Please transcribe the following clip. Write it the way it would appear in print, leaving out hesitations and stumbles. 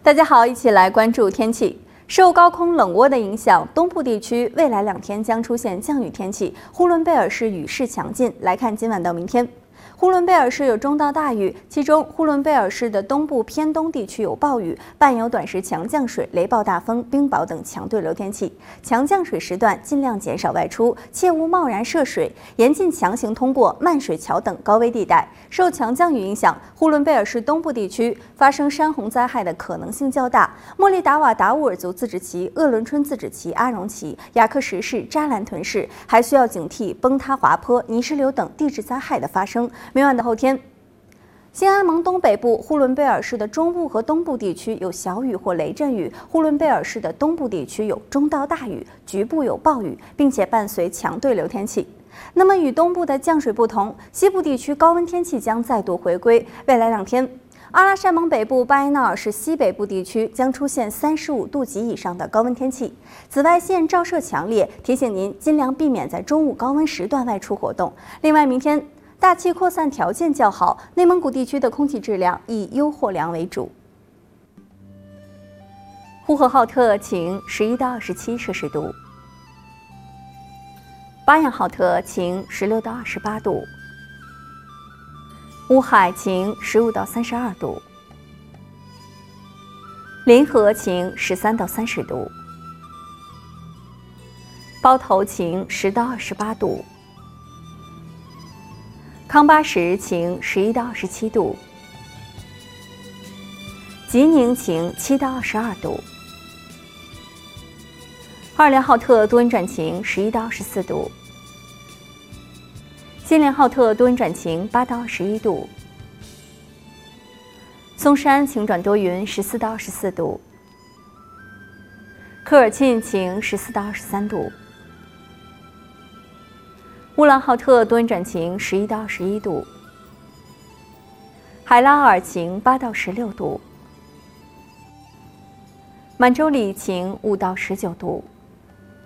大家好，一起来关注天气。受高空冷涡的影响，东部地区未来2天将出现降雨天气，呼伦贝尔市雨势强劲。来看今晚到明天。呼伦贝尔市有中到大雨，其中呼伦贝尔市的东部偏东地区有暴雨，伴有短时强降水、雷暴大风、冰雹等强对流天气。强降水时段尽量减少外出，切勿贸然涉水，严禁强行通过漫水桥等高危地带。受强降雨影响，呼伦贝尔市东部地区发生山洪灾害的可能性较大。莫利达瓦达乌尔族自治旗、鄂伦春自治旗、阿荣旗、雅克什市、扎兰屯市还需要警惕崩塌滑坡、泥石流等地质灾害的发生。明晚的后天，新安盟东北部、呼伦贝尔市的中部和东部地区有小雨或雷阵雨，呼伦贝尔市的东部地区有中到大雨，局部有暴雨，并且伴随强对流天气。那么与东部的降水不同，西部地区高温天气将再度回归。未来2天，阿拉善盟北部、巴依纳尔市西北部地区将出现35度及以上的高温天气，紫外线照射强烈，提醒您尽量避免在中午高温时段外出活动。另外，明天大气扩散条件较好，内蒙古地区的空气质量以优或良为主。呼和浩特晴，11到27摄氏度；巴彦浩特晴，16到28度；乌海晴，15到32度；临河晴，13到30度；包头晴，10到28度；康巴什晴，11到27度；吉宁晴，7到22度；二连浩特多云转晴，11到14度；锡林浩特多云转晴，8到11度；松山晴转多云，14到14度；科尔沁晴，14到23度；乌兰浩特多云转晴，11到11度；海拉尔晴，8到16度；满洲里晴，5到19度。